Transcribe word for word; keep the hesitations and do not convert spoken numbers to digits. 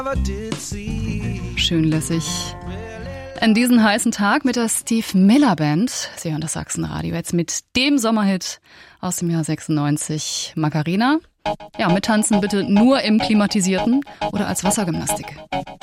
Schön lässig. In diesen heißen Tag mit der Steve Miller Band. Sie hören das Sachsenradio jetzt mit dem Sommerhit aus dem Jahr sechsundneunzig, Macarena. Ja, mittanzen bitte nur im klimatisierten oder als Wassergymnastik.